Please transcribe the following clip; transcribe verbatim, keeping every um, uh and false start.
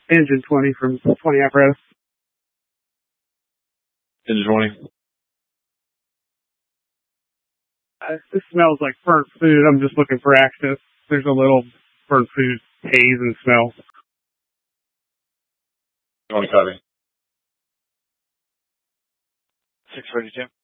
Engine twenty from twenty apparatus. Engine twenty. Uh, this smells like burnt food. I'm just looking for access. There's a little burnt food haze and smell. twenty copy. six forty-two.